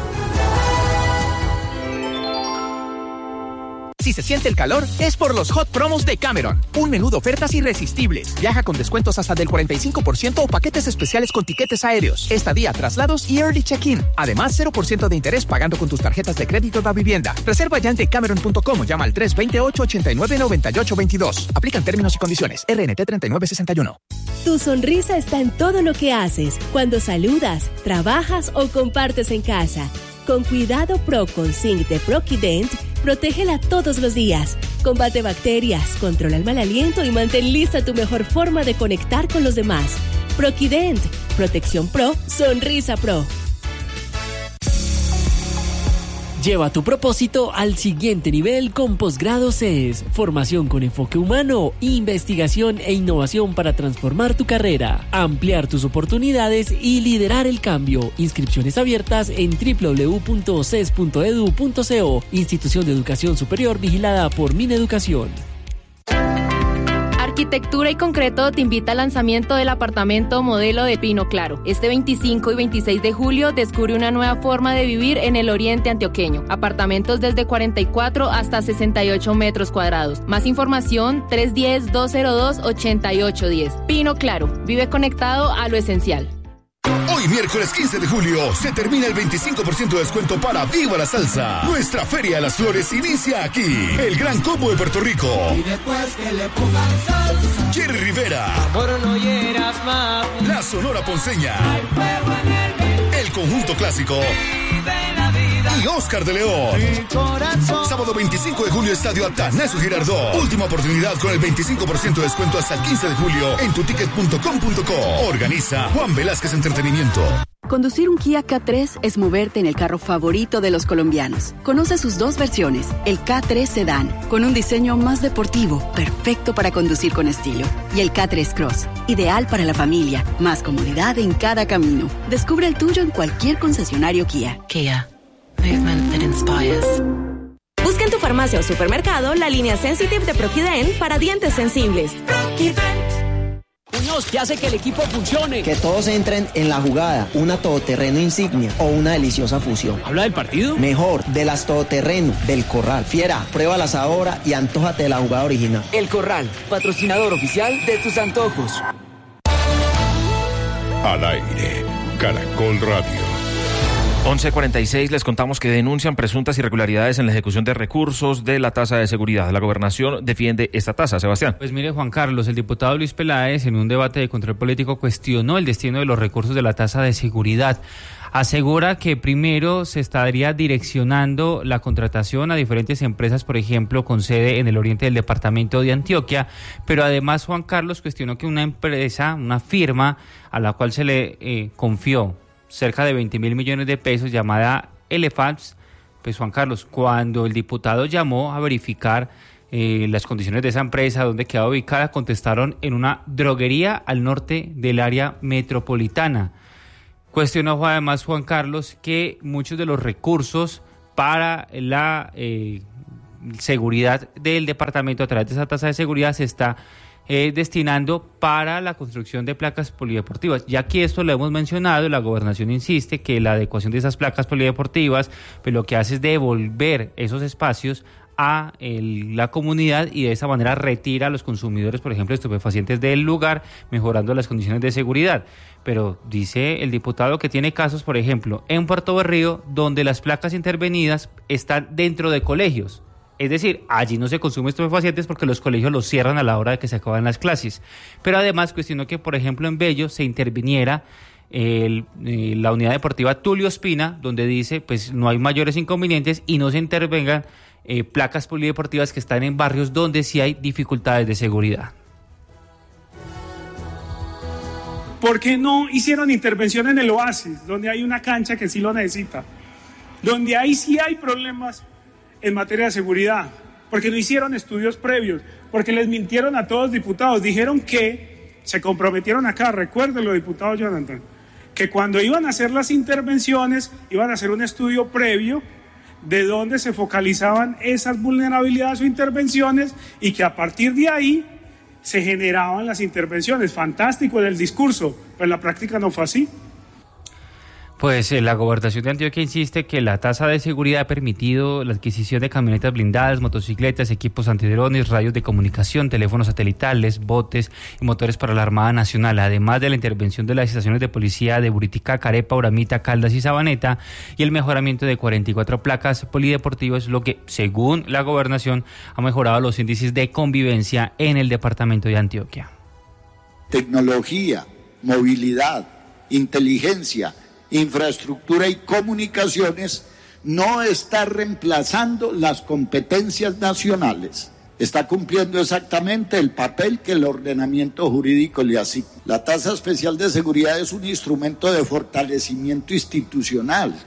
Si se siente el calor, es por los Hot Promos de Cameron. Un menú de ofertas irresistibles. Viaja con descuentos hasta del cuarenta y cinco por ciento o paquetes especiales con tiquetes aéreos, estadía, traslados y early check-in. Además, cero por ciento de interés pagando con tus tarjetas de crédito de vivienda. Reserva ya en decameron punto com o llama al tres dos ocho, ocho nueve, nueve ocho dos dos. Aplican términos y condiciones. R N T treinta y nueve sesenta y uno. Tu sonrisa está en todo lo que haces, cuando saludas, trabajas o compartes en casa. Con Cuidado Pro con Zinc de Proquident, protégela todos los días. Combate bacterias, controla el mal aliento y mantén lista tu mejor forma de conectar con los demás. Proquident, protección pro, sonrisa pro. Lleva tu propósito al siguiente nivel con Posgrado C E S, formación con enfoque humano, investigación e innovación para transformar tu carrera, ampliar tus oportunidades y liderar el cambio. Inscripciones abiertas en doble u doble u doble u punto c e s punto e d u punto co, institución de educación superior vigilada por Mineducación. Arquitectura y Concreto te invita al lanzamiento del apartamento modelo de Pino Claro. Este veinticinco y veintiséis de julio descubre una nueva forma de vivir en el oriente antioqueño. Apartamentos desde cuarenta y cuatro hasta sesenta y ocho metros cuadrados. Más información tres uno cero, dos cero dos, ocho ocho uno cero. Pino Claro, vive conectado a lo esencial. Hoy miércoles quince de julio se termina el veinticinco por ciento de descuento para Viva la Salsa. Nuestra Feria de las Flores inicia aquí. El Gran Combo de Puerto Rico. Y después que le pongan salsa. Jerry Rivera. Amor, no hieras más. La Sonora Ponceña. El Conjunto Clásico. Y Oscar de León. Sábado veinticinco de julio, Estadio Atanasio Girardot. Última oportunidad con el veinticinco por ciento de descuento hasta el quince de julio en tuticket punto com punto co. Organiza Juan Velázquez Entretenimiento. Conducir un Kia K tres es moverte en el carro favorito de los colombianos. Conoce sus dos versiones, el K tres Sedan, con un diseño más deportivo, perfecto para conducir con estilo, y el K tres Cross, ideal para la familia, más comodidad en cada camino. Descubre el tuyo en cualquier concesionario Kia. Kia, movement that inspires. Busca en tu farmacia o supermercado la línea Sensitive de Proquident para dientes sensibles. Muñoz, ¿qué hace que el equipo funcione? Que todos entren en la jugada, una todoterreno insignia o una deliciosa fusión. ¿Habla del partido? Mejor, de las todoterreno, del Corral. Fiera, pruébalas ahora y antójate de la jugada original. El Corral, patrocinador oficial de tus antojos. Al aire, Caracol Radio. once cuarenta y seis, les contamos que denuncian presuntas irregularidades en la ejecución de recursos de la tasa de seguridad. La gobernación defiende esta tasa. Sebastián. Pues mire, Juan Carlos, el diputado Luis Peláez en un debate de control político cuestionó el destino de los recursos de la tasa de seguridad. Asegura que primero se estaría direccionando la contratación a diferentes empresas, por ejemplo, con sede en el oriente del departamento de Antioquia, pero además Juan Carlos cuestionó que una empresa, una firma a la cual se le eh, confió cerca de veinte mil millones de pesos, llamada Elephants, pues Juan Carlos, cuando el diputado llamó a verificar eh, las condiciones de esa empresa, dónde quedaba ubicada, contestaron en una droguería al norte del área metropolitana. Cuestionó además Juan Carlos que muchos de los recursos para la eh, seguridad del departamento a través de esa tasa de seguridad se está Eh, destinando para la construcción de placas polideportivas. Ya que esto lo hemos mencionado, la gobernación insiste que la adecuación de esas placas polideportivas pues lo que hace es devolver esos espacios a el, la comunidad y de esa manera retira a los consumidores, por ejemplo, estupefacientes del lugar, mejorando las condiciones de seguridad. Pero dice el diputado que tiene casos, por ejemplo, en Puerto Berrío, donde las placas intervenidas están dentro de colegios. Es decir, allí no se consumen estupefacientes porque los colegios los cierran a la hora de que se acaban las clases. Pero además cuestionó que, por ejemplo, en Bello se interviniera el, eh, la unidad deportiva Tulio Espina, donde dice pues no hay mayores inconvenientes y no se intervengan eh, placas polideportivas que están en barrios donde sí hay dificultades de seguridad. ¿Por qué no hicieron intervención en el Oasis, donde hay una cancha que sí lo necesita? Donde ahí sí hay problemas en materia de seguridad, porque no hicieron estudios previos, porque les mintieron a todos los diputados, dijeron que se comprometieron acá, recuérdenlo, diputado Jonathan, que cuando iban a hacer las intervenciones, iban a hacer un estudio previo de dónde se focalizaban esas vulnerabilidades o intervenciones y que a partir de ahí se generaban las intervenciones. Fantástico en el discurso, pero en la práctica no fue así. Pues eh, la Gobernación de Antioquia insiste que la tasa de seguridad ha permitido la adquisición de camionetas blindadas, motocicletas, equipos antidrones, radios de comunicación, teléfonos satelitales, botes y motores para la Armada Nacional, además de la intervención de las estaciones de policía de Buritica, Carepa, Uramita, Caldas y Sabaneta y el mejoramiento de cuarenta y cuatro placas polideportivas, lo que, según la Gobernación, ha mejorado los índices de convivencia en el departamento de Antioquia. Tecnología, movilidad, inteligencia, infraestructura y comunicaciones no está reemplazando las competencias nacionales. Está cumpliendo exactamente el papel que el ordenamiento jurídico le asigna. La tasa especial de seguridad es un instrumento de fortalecimiento institucional.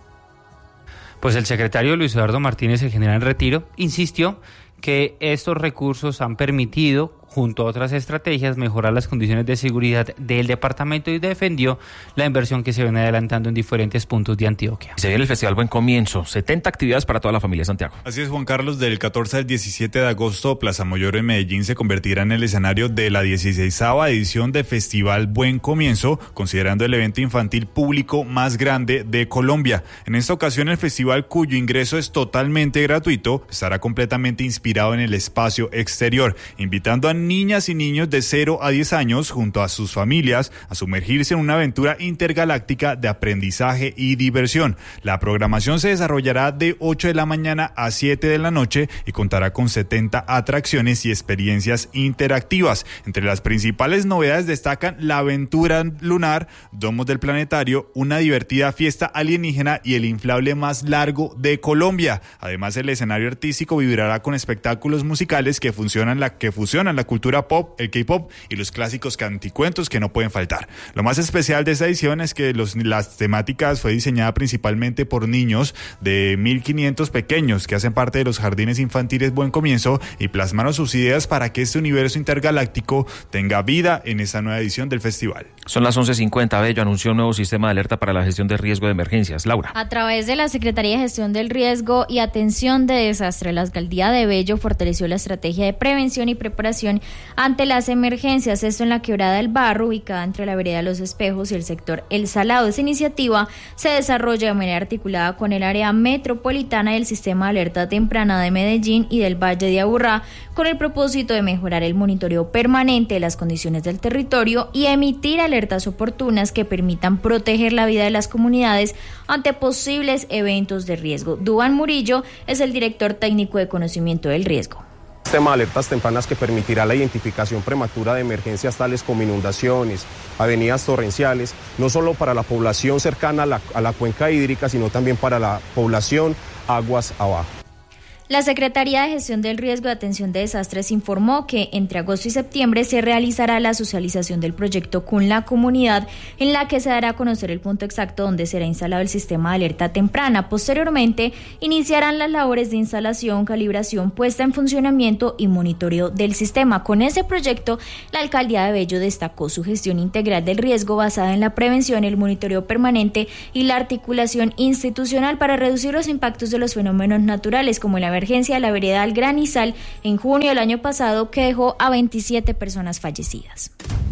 Pues el secretario Luis Eduardo Martínez, el general en retiro, insistió que estos recursos han permitido, junto a otras estrategias, mejorar las condiciones de seguridad del departamento y defendió la inversión que se viene adelantando en diferentes puntos de Antioquia. Se viene el Festival Buen Comienzo, setenta actividades para toda la familia, Santiago. Así es, Juan Carlos, del catorce al diecisiete de agosto, Plaza Mayor en Medellín se convertirá en el escenario de la dieciseisava edición de Festival Buen Comienzo, considerando el evento infantil público más grande de Colombia. En esta ocasión, el festival, cuyo ingreso es totalmente gratuito, estará completamente inspirado en el espacio exterior, invitando a niñas y niños de cero a diez años junto a sus familias a sumergirse en una aventura intergaláctica de aprendizaje y diversión. La programación se desarrollará de ocho de la mañana a siete de la noche y contará con setenta atracciones y experiencias interactivas. Entre las principales novedades destacan la aventura lunar, domos del planetario, una divertida fiesta alienígena y el inflable más largo de Colombia. Además, el escenario artístico vibrará con espectáculos musicales que funcionan la que fusionan la cultura pop, el K-pop y los clásicos canticuentos que no pueden faltar. Lo más especial de esta edición es que los, las temáticas fue diseñada principalmente por niños de mil quinientos pequeños que hacen parte de los jardines infantiles Buen Comienzo y plasmaron sus ideas para que este universo intergaláctico tenga vida en esta nueva edición del festival. Son las once cincuenta. Bello anunció un nuevo sistema de alerta para la gestión de riesgo de emergencias. Laura. A través de la Secretaría de Gestión del Riesgo y Atención de Desastre, la Alcaldía de Bello fortaleció la estrategia de prevención y preparación ante las emergencias, esto en la quebrada del Barro, ubicada entre la vereda Los Espejos y el sector El Salado. Esta iniciativa se desarrolla de manera articulada con el área metropolitana del Sistema de Alerta Temprana de Medellín y del Valle de Aburrá, con el propósito de mejorar el monitoreo permanente de las condiciones del territorio y emitir alertas oportunas que permitan proteger la vida de las comunidades ante posibles eventos de riesgo. Duván Murillo es el director técnico de conocimiento del riesgo. Sistema de alertas tempranas que permitirá la identificación prematura de emergencias tales como inundaciones, avenidas torrenciales, no solo para la población cercana a la, a la cuenca hídrica, sino también para la población aguas abajo. La Secretaría de Gestión del Riesgo y Atención de Desastres informó que entre agosto y septiembre se realizará la socialización del proyecto con la comunidad, en la que se dará a conocer el punto exacto donde será instalado el sistema de alerta temprana. Posteriormente, iniciarán las labores de instalación, calibración, puesta en funcionamiento y monitoreo del sistema. Con ese proyecto, la Alcaldía de Bello destacó su gestión integral del riesgo basada en la prevención, el monitoreo permanente y la articulación institucional para reducir los impactos de los fenómenos naturales, como la emergencia de la vereda El Granizal en junio del año pasado, que dejó a veintisiete personas fallecidas.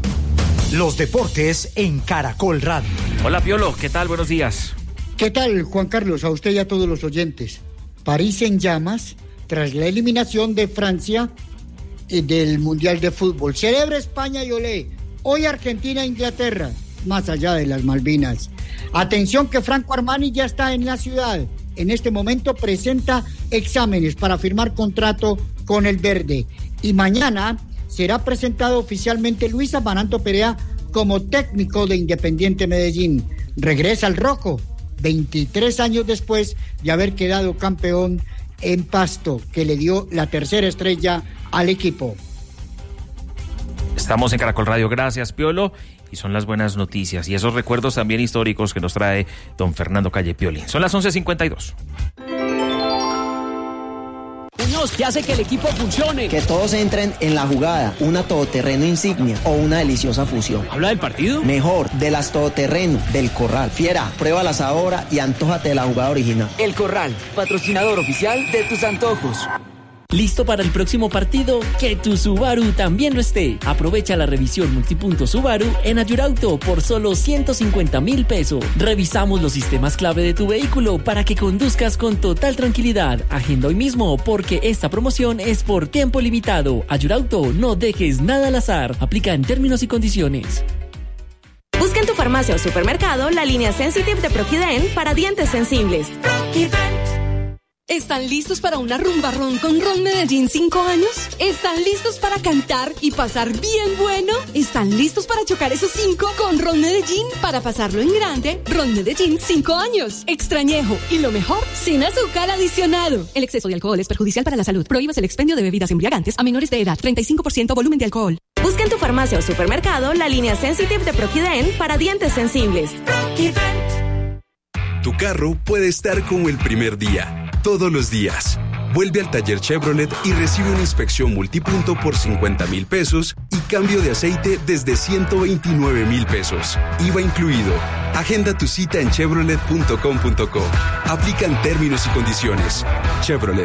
Los deportes en Caracol Radio. Hola Piolo, ¿qué tal? Buenos días. ¿Qué tal, Juan Carlos? A usted y a todos los oyentes. París en llamas tras la eliminación de Francia del Mundial de Fútbol. Celebra España y olé. Hoy Argentina e Inglaterra, más allá de las Malvinas. Atención que Franco Armani ya está en la ciudad. En este momento presenta exámenes para firmar contrato con el verde. Y mañana será presentado oficialmente Luis Amaranto Perea como técnico de Independiente Medellín. Regresa al rojo, veintitrés años después de haber quedado campeón en Pasto, que le dio la tercera estrella al equipo. Estamos en Caracol Radio, gracias Piolo. Y son las buenas noticias y esos recuerdos también históricos que nos trae don Fernando Calle Pioli. Son las once cincuenta y dos. Dinos, ¿qué hace que el equipo funcione? Que todos entren en la jugada, una todoterreno insignia o una deliciosa fusión. ¿Habla del partido? Mejor, de las todoterreno, del Corral. Fiera, pruébalas ahora y antójate de la jugada original. El Corral, patrocinador oficial de tus antojos. ¿Listo para el próximo partido? Que tu Subaru también lo esté. Aprovecha la revisión multipunto Subaru en Ayurauto por solo ciento cincuenta mil pesos. Revisamos los sistemas clave de tu vehículo para que conduzcas con total tranquilidad. Agenda hoy mismo porque esta promoción es por tiempo limitado. Ayurauto, no dejes nada al azar. Aplica en términos y condiciones. Busca en tu farmacia o supermercado la línea Sensitive de Proquiden para dientes sensibles. ¿Están listos para una rumbarrón con Ron Medellín cinco años? ¿Están listos para cantar y pasar bien bueno? ¿Están listos para chocar esos cinco con Ron Medellín? Para pasarlo en grande, Ron Medellín cinco años. Extrañejo y lo mejor, sin azúcar adicionado. El exceso de alcohol es perjudicial para la salud. Prohíbas el expendio de bebidas embriagantes a menores de edad. treinta y cinco por ciento volumen de alcohol. Busca en tu farmacia o supermercado la línea Sensitive de Proquiden para dientes sensibles. Tu carro puede estar como el primer día, todos los días. Vuelve al taller Chevrolet y recibe una inspección multipunto por cincuenta mil pesos y cambio de aceite desde ciento veintinueve mil pesos. I V A incluido. Agenda tu cita en chevrolet punto com punto co. Aplican términos y condiciones. Chevrolet.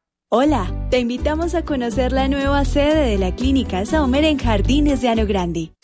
Hola, te invitamos a conocer la nueva sede de la Clínica Saumer en Jardines de Ano Grande.